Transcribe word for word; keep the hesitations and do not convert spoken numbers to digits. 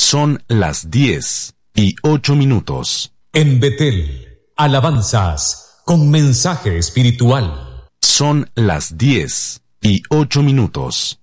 Son las diez y ocho minutos. En Betel, alabanzas con mensaje espiritual. Son las diez y ocho minutos.